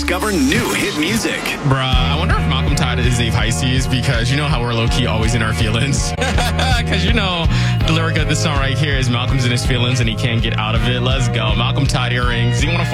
discover new hit music. Bruh, I wonder if Malcolm Todd is a Pisces because you know how we're low-key always in our feelings. Because you know the lyric of this song right here is Malcolm's in his feelings and he can't get out of it. Let's go. Malcolm Todd earrings. Z104.